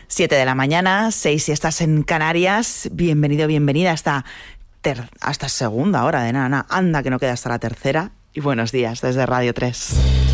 7 de la mañana, 6 si estás en Canarias. Bienvenido, bienvenida a esta segunda hora de Nana. Anda que no queda hasta la tercera. Y buenos días desde Radio 3.